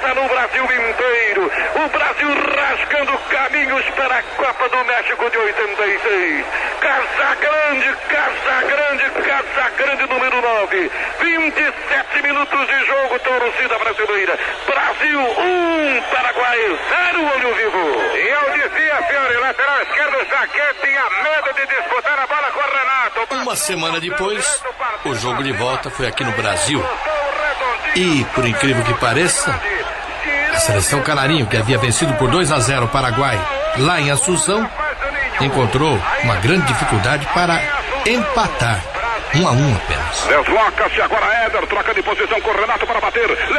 festa no Brasil inteiro. O Brasil rasgando caminhos para a Copa do México de 86. Casa Grande número 9. 27 minutos de jogo, torcida brasileira. Brasil 1, Paraguai 0, olho vivo. E eu dizia, Fiore, lateral esquerdo, Jaquet tinha medo de disputar a bola com o Renato. Uma semana depois, o jogo de volta foi aqui no Brasil. E, por incrível que pareça, a seleção canarinho, que havia vencido por 2-0 o Paraguai lá em Assunção, encontrou uma grande dificuldade para empatar. 1-1 apenas. Desloca-se agora Éder, troca de posição com o Renato para bater.